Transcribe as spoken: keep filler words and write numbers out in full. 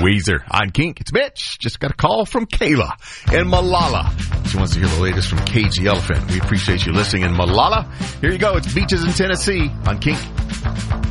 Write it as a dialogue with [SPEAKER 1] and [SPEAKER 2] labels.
[SPEAKER 1] Weezer on Kink. It's Mitch. Just got a call from Kayla in Malala. She wants to hear the latest from Cage the Elephant. We appreciate you listening in Malala. Here you go. It's Beaches in Tennessee on Kink.